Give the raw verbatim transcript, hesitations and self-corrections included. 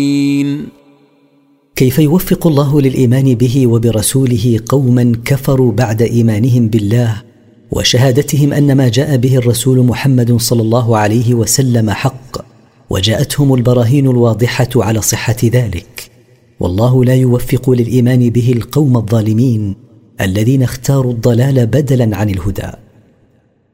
كيف يوفق الله للإيمان به وبرسوله قوما كفروا بعد إيمانهم بالله وشهادتهم أن ما جاء به الرسول محمد صلى الله عليه وسلم حق، وجاءتهم البراهين الواضحة على صحة ذلك. والله لا يوفق للإيمان به القوم الظالمين الذين اختاروا الضلال بدلا عن الهدى.